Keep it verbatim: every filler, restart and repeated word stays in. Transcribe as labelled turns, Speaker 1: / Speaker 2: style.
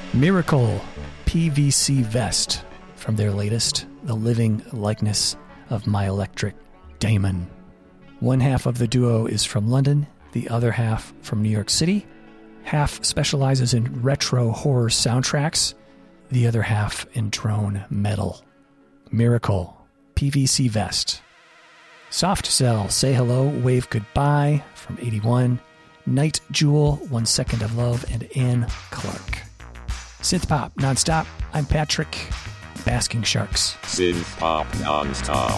Speaker 1: Miracle P V C vest from their latest, The Living Likeness of My Electric Daemon. One half of the duo is from London, the other half from New York City. Half specializes in retro horror soundtracks, the other half in drone metal. Miracle P V C vest. Soft Cell, Say Hello, Wave Goodbye from eighty-one. Night Jewel, One Second of Love, and Anne Clark. Synth Pop Nonstop, I'm Patrick. Basking Sharks.
Speaker 2: Synth Pop Nonstop.